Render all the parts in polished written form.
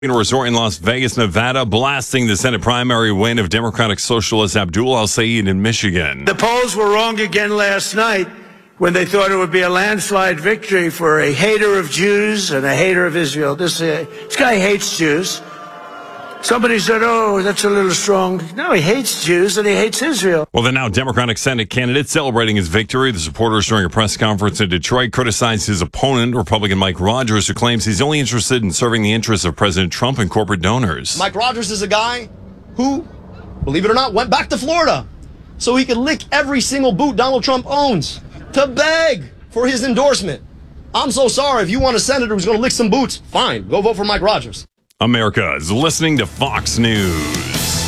Resort in Las Vegas, Nevada, blasting the Senate primary win of Democratic Socialist Abdul El-Sayed in Michigan. The polls were wrong again last night when they thought it would be a landslide victory for a hater of Jews and a hater of Israel. This guy hates Jews. Somebody said, oh, that's a little strong. No, he hates Jews and he hates Israel. Well, the now Democratic Senate candidate celebrating his victory. The supporters during a press conference in Detroit criticized his opponent, Republican Mike Rogers, who claims he's only interested in serving the interests of President Trump and corporate donors. Mike Rogers is a guy who, believe it or not, went back to Florida so he could lick every single boot Donald Trump owns to beg for his endorsement. I'm so sorry. If you want a senator who's going to lick some boots, fine. Go vote for Mike Rogers. America is listening to Fox News.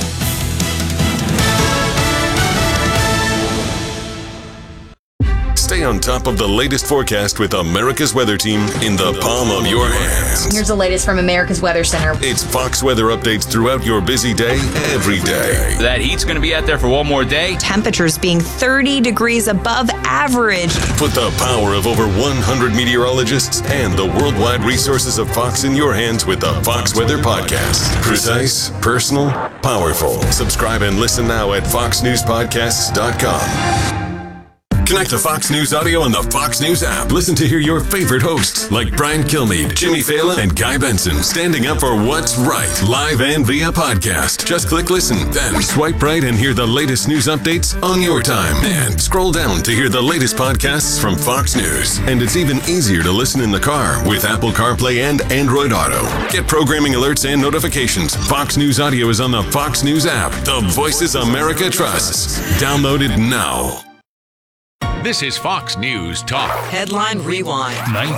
Stay on top of the latest forecast with America's Weather Team in the palm of your hands. Here's the latest from America's Weather Center. It's Fox weather updates throughout your busy day, every day. That heat's going to be out there for one more day. Temperatures being 30 degrees above average. Put the power of over 100 meteorologists and the worldwide resources of Fox in your hands with the Fox Weather Podcast. Precise, personal, powerful. Subscribe and listen now at foxnewspodcasts.com. Connect to Fox News Audio on the Fox News app. Listen to hear your favorite hosts like Brian Kilmeade, Jimmy Fallon, and Guy Benson standing up for what's right, live and via podcast. Just click listen, then swipe right and hear the latest news updates on your time. And scroll down to hear the latest podcasts from Fox News. And it's even easier to listen in the car with Apple CarPlay and Android Auto. Get programming alerts and notifications. Fox News Audio is on the Fox News app. The voices America trusts. Download it now. This is Fox News Talk. Headline Rewind.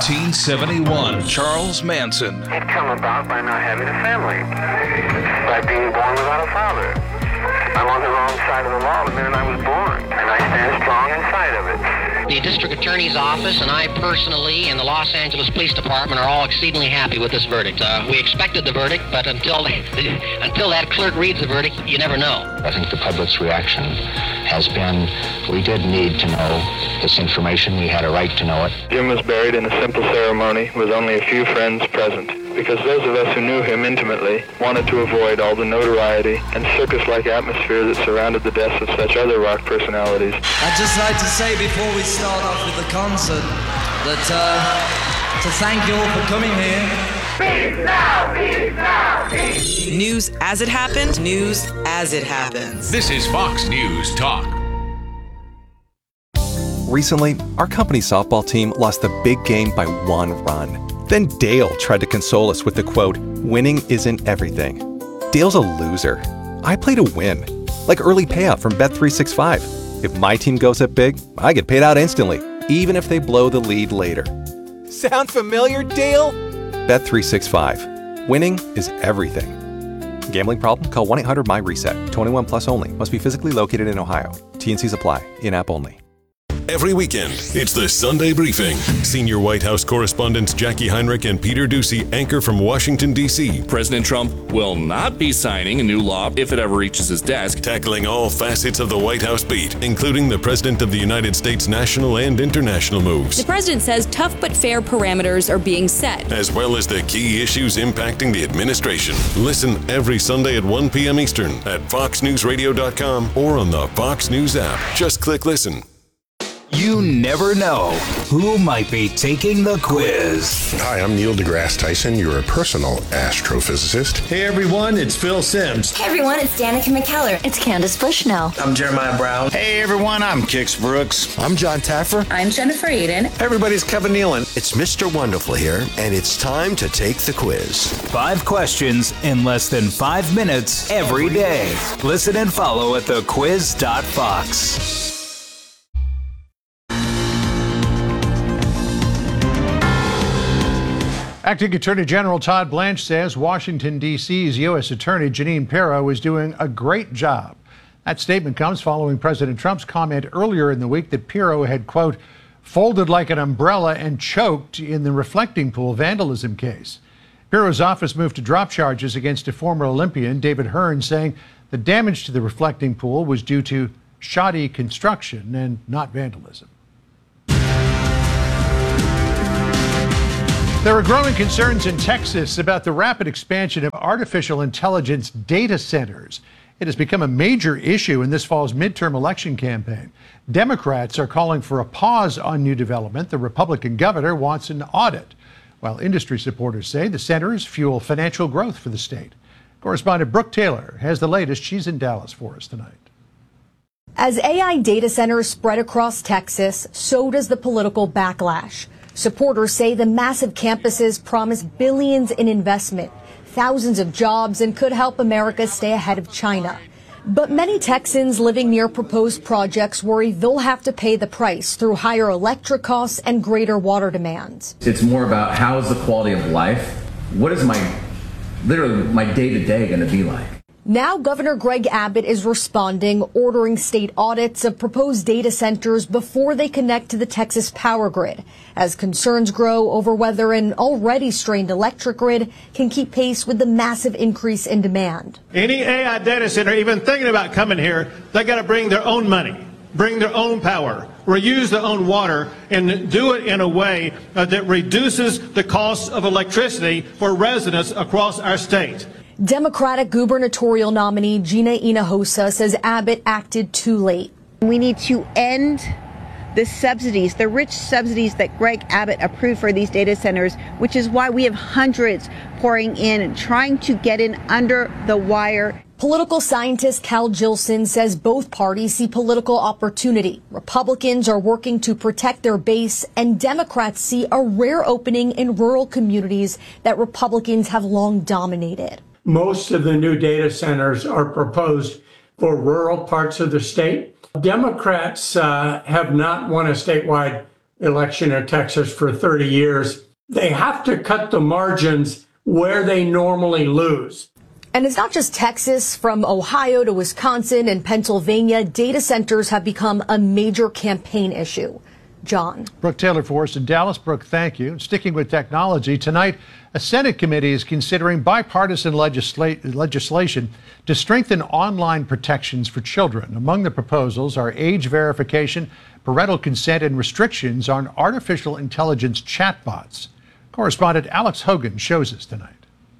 1971. Charles Manson. It come about by not having a family, by being born without a father. I'm on the wrong side of the law the minute I was born, and I stand strong inside of it. The district attorney's office and I personally and the Los Angeles Police Department are all exceedingly happy with this verdict. We expected the verdict, but until that clerk reads the verdict, you never know. I think the public's reaction has been, we did need to know this information. We had a right to know it. Jim was buried in a simple ceremony with only a few friends present, because those of us who knew him intimately wanted to avoid all the notoriety and circus-like atmosphere that surrounded the deaths of such other rock personalities. I'd just like to say before we start off with the concert that to thank you all for coming here. Peace now, peace now, peace. News as it happened, news as it happens. This is Fox News Talk. Recently, our company softball team lost the big game by 1 run. Then Dale tried to console us with the quote, "Winning isn't everything." Dale's a loser. I play to win, like early payout from Bet365. If my team goes up big, I get paid out instantly, even if they blow the lead later. Sound familiar, Dale? Bet365. Winning is everything. Gambling problem? Call 1-800-MY-RESET. 21 plus only. Must be physically located in Ohio. T&Cs apply. In-app only. Every weekend, it's the Sunday Briefing. Senior White House correspondents Jackie Heinrich and Peter Doocy anchor from Washington, D.C. President Trump will not be signing a new law if it ever reaches his desk. Tackling all facets of the White House beat, including the President of the United States' national and international moves. The president says tough but fair parameters are being set, as well as the key issues impacting the administration. Listen every Sunday at 1 p.m. Eastern at foxnewsradio.com or on the Fox News app. Just click listen. You never know who might be taking the quiz. Hi, I'm Neil deGrasse Tyson, your personal astrophysicist. Hey everyone, it's Phil Simms. Hey everyone, it's Danica McKellar. It's Candace Bushnell. I'm Jeremiah Brown. Hey everyone, I'm Kix Brooks. I'm John Taffer. I'm Jennifer Eden. Hey everybody, it's Kevin Nealon. It's Mr. Wonderful here, and it's time to take the quiz. 5 questions in less than 5 minutes every day. Listen and follow at thequiz.fox. Acting Attorney General Todd Blanche says Washington, D.C.'s U.S. Attorney Jeanine Pirro is doing a great job. That statement comes following President Trump's comment earlier in the week that Pirro had, quote, folded like an umbrella and choked in the reflecting pool vandalism case. Pirro's office moved to drop charges against a former Olympian, David Hearn, saying the damage to the reflecting pool was due to shoddy construction and not vandalism. There are growing concerns in Texas about the rapid expansion of artificial intelligence data centers. It has become a major issue in this fall's midterm election campaign. Democrats are calling for a pause on new development. The Republican governor wants an audit, while industry supporters say the centers fuel financial growth for the state. Correspondent Brooke Taylor has the latest. She's in Dallas for us tonight. As AI data centers spread across Texas, so does the political backlash. Supporters say the massive campuses promise billions in investment, thousands of jobs, and could help America stay ahead of China. But many Texans living near proposed projects worry they'll have to pay the price through higher electric costs and greater water demands. It's more about how is the quality of life? What is my day-to-day going to be like? Now Governor Greg Abbott is responding, ordering state audits of proposed data centers before they connect to the Texas power grid, as concerns grow over whether an already strained electric grid can keep pace with the massive increase in demand. Any AI data center even thinking about coming here, they got to bring their own money, bring their own power, reuse their own water, and do it in a way that reduces the cost of electricity for residents across our state. Democratic gubernatorial nominee Gina Hinojosa says Abbott acted too late. We need to end the subsidies, the rich subsidies that Greg Abbott approved for these data centers, which is why we have hundreds pouring in, trying to get in under the wire. Political scientist Cal Jilson says both parties see political opportunity. Republicans are working to protect their base, and Democrats see a rare opening in rural communities that Republicans have long dominated. Most of the new data centers are proposed for rural parts of the state. Democrats have not won a statewide election in Texas for 30 years. They have to cut the margins where they normally lose. And it's not just Texas. From Ohio to Wisconsin and Pennsylvania, data centers have become a major campaign issue. John. Brooke Taylor for us in Dallas. Brooke, thank you. Sticking with technology, tonight, a Senate committee is considering bipartisan legislation to strengthen online protections for children. Among the proposals are age verification, parental consent, and restrictions on artificial intelligence chatbots. Correspondent Alex Hogan shows us tonight.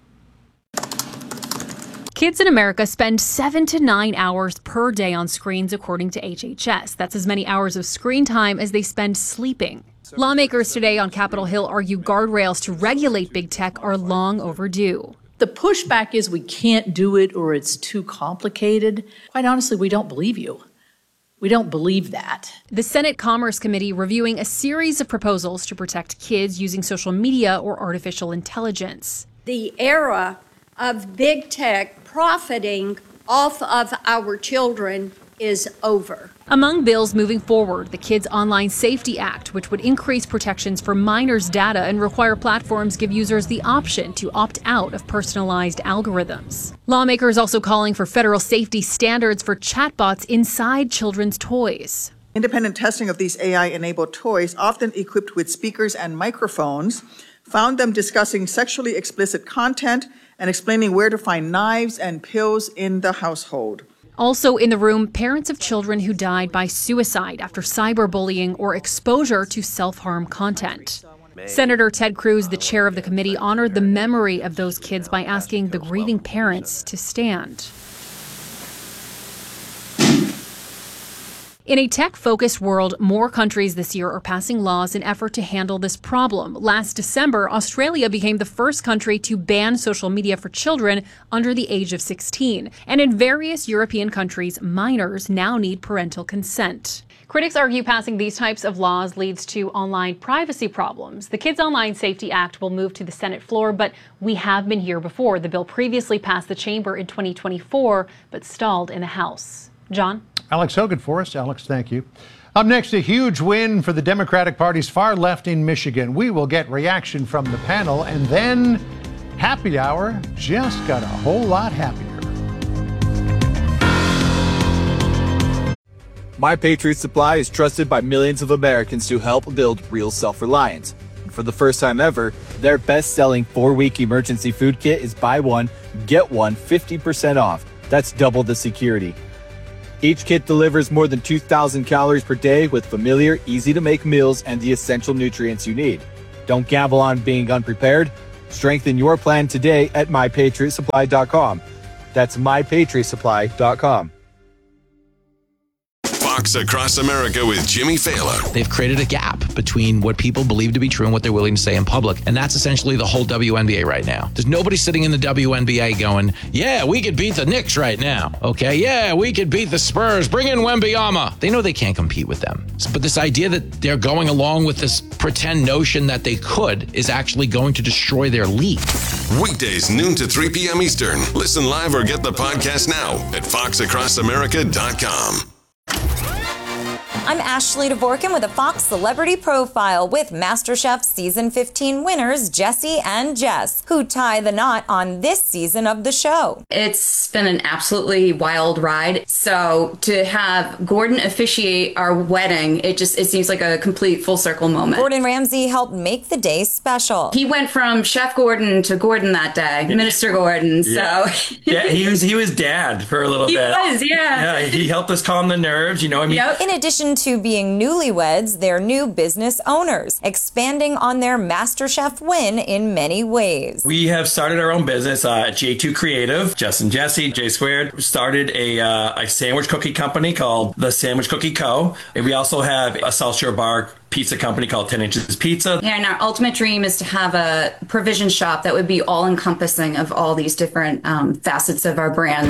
Kids in America spend 7 to 9 hours per day on screens, according to HHS. That's as many hours of screen time as they spend sleeping. Lawmakers today on Capitol Hill argue guardrails to regulate big tech are long overdue. The pushback is we can't do it or it's too complicated. Quite honestly, we don't believe you. We don't believe that. The Senate Commerce Committee reviewing a series of proposals to protect kids using social media or artificial intelligence. The era of big tech profiting off of our children is over. Among bills moving forward, the Kids Online Safety Act, which would increase protections for minors' data and require platforms give users the option to opt out of personalized algorithms. Lawmakers also calling for federal safety standards for chatbots inside children's toys. Independent testing of these AI-enabled toys, often equipped with speakers and microphones, found them discussing sexually explicit content and explaining where to find knives and pills in the household. Also in the room, parents of children who died by suicide after cyberbullying or exposure to self-harm content. Senator Ted Cruz, the chair of the committee, honored the memory of those kids by asking the grieving parents to stand. In a tech-focused world, more countries this year are passing laws in effort to handle this problem. Last December, Australia became the first country to ban social media for children under the age of 16. And in various European countries, minors now need parental consent. Critics argue passing these types of laws leads to online privacy problems. The Kids Online Safety Act will move to the Senate floor, but we have been here before. The bill previously passed the chamber in 2024, but stalled in the House. John? Alex Hogan for us. Alex, thank you. Up next, a huge win for the Democratic Party's far left in Michigan. We will get reaction from the panel, and then happy hour just got a whole lot happier. My Patriot Supply is trusted by millions of Americans to help build real self-reliance. For the first time ever, their best-selling 4-week emergency food kit is buy one, get one 50% off. That's double the security. Each kit delivers more than 2,000 calories per day with familiar, easy-to-make meals and the essential nutrients you need. Don't gamble on being unprepared. Strengthen your plan today at MyPatriotSupply.com. That's MyPatriotSupply.com. Fox Across America with Jimmy Fallon. They've created a gap between what people believe to be true and what they're willing to say in public. And that's essentially the whole WNBA right now. There's nobody sitting in the WNBA going, yeah, we could beat the Knicks right now. Okay, yeah, we could beat the Spurs. Bring in Wembanyama. They know they can't compete with them. But this idea that they're going along with this pretend notion that they could is actually going to destroy their league. Weekdays, noon to 3 p.m. Eastern. Listen live or get the podcast now at foxacrossamerica.com. I'm Ashley Dvorkin with a Fox Celebrity Profile with MasterChef Season 15 winners Jesse and Jess, who tie the knot on this season of the show. It's been an absolutely wild ride. So to have Gordon officiate our wedding, it seems like a complete full circle moment. Gordon Ramsay helped make the day special. He went from Chef Gordon to Gordon that day, Minister Gordon. Yeah. So yeah, he was dad for a little bit. He was, yeah. Yeah, he helped us calm the nerves, In addition to being newlyweds, they're new business owners, expanding on their MasterChef win in many ways. We have started our own business, J2 Creative. Jess and Jesse, J Squared, started a sandwich cookie company called The Sandwich Cookie Co. And we also have a South Shore Bar pizza company called 10 Inches Pizza. Yeah, and our ultimate dream is to have a provision shop that would be all-encompassing of all these different facets of our brand.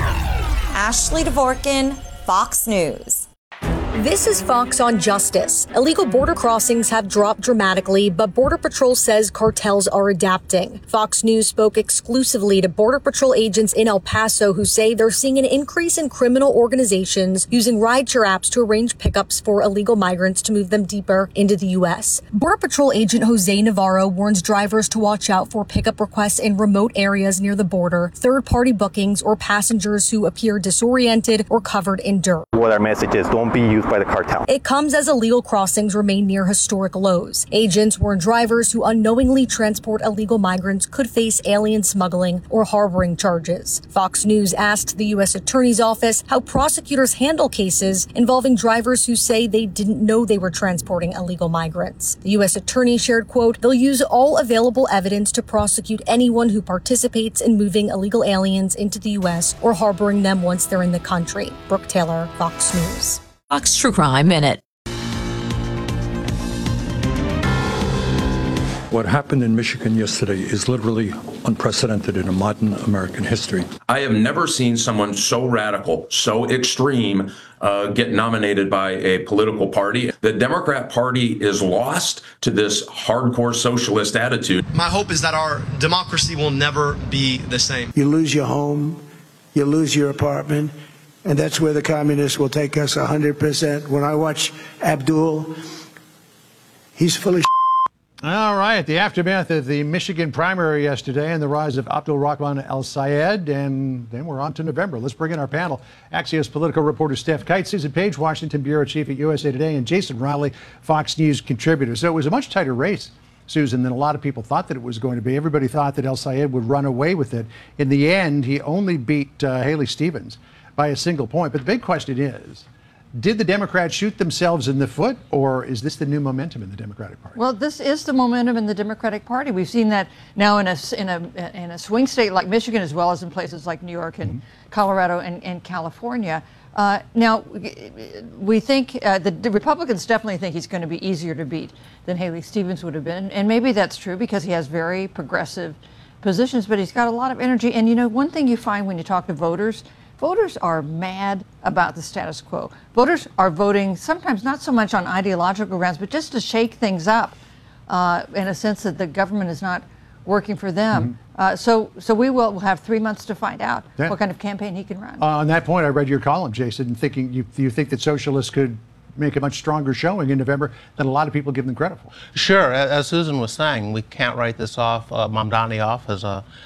Ashley Dvorkin, Fox News. This is Fox on Justice. Illegal border crossings have dropped dramatically, but Border Patrol says cartels are adapting. Fox News spoke exclusively to Border Patrol agents in El Paso who say they're seeing an increase in criminal organizations using rideshare apps to arrange pickups for illegal migrants to move them deeper into the U.S. Border Patrol agent Jose Navarro warns drivers to watch out for pickup requests in remote areas near the border, third-party bookings, or passengers who appear disoriented or covered in dirt. What our message is, don't be used by the cartel. It comes as illegal crossings remain near historic lows. Agents warn drivers who unknowingly transport illegal migrants could face alien smuggling or harboring charges. Fox News asked the U.S. Attorney's Office how prosecutors handle cases involving drivers who say they didn't know they were transporting illegal migrants. The U.S. Attorney shared, quote, they'll use all available evidence to prosecute anyone who participates in moving illegal aliens into the U.S. or harboring them once they're in the country. Brooke Taylor, Fox News. Fox True Crime Minute. What happened in Michigan yesterday is literally unprecedented in a modern American history. I have never seen someone so radical, so extreme, get nominated by a political party. The Democrat Party is lost to this hardcore socialist attitude. My hope is that our democracy will never be the same. You lose your home, you lose your apartment, and that's where the communists will take us 100%. When I watch Abdul, he's full of All right, the aftermath of the Michigan primary yesterday and the rise of Abdul Rahman al-Sayed, and then we're on to November. Let's bring in our panel. Axios political reporter Steph Kite, Susan Page, Washington bureau chief at USA Today, and Jason Riley, Fox News contributor. So it was a much tighter race, Susan, than a lot of people thought that it was going to be. Everybody thought that al-Sayed would run away with it. In the end, he only beat Haley Stevens by a single point. But the big question is, did the Democrats shoot themselves in the foot, or is this the new momentum in the Democratic Party? Well, this is the momentum in the Democratic Party. We've seen that now in a swing state like Michigan, as well as in places like New York and Colorado and California. Now, we think the Republicans definitely think he's going to be easier to beat than Haley Stevens would have been, and maybe that's true because he has very progressive positions, but he's got a lot of energy. And you know, one thing you find when you talk to voters are mad about the status quo. Voters are voting sometimes not so much on ideological grounds, but just to shake things up in a sense that the government is not working for them. So we will have 3 months to find out what kind of campaign he can run. On that point, I read your column, Jason, thinking you think that socialists could make a much stronger showing in November than a lot of people give them credit for. Sure, as Susan was saying, we can't write this off, Mamdani off as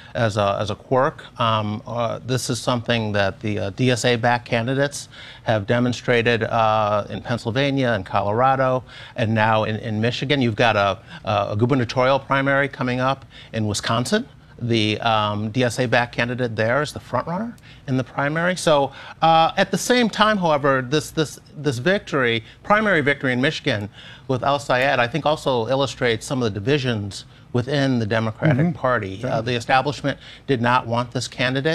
a quirk. This is something that the DSA-backed candidates have demonstrated in Pennsylvania and Colorado, and now in Michigan. You've got a gubernatorial primary coming up in Wisconsin. DSA-backed candidate there is the front runner in the primary. So at the same time, however, this victory, primary victory in Michigan with El-Sayed, I think also illustrates some of the divisions within the Democratic Party. The establishment did not want this candidate.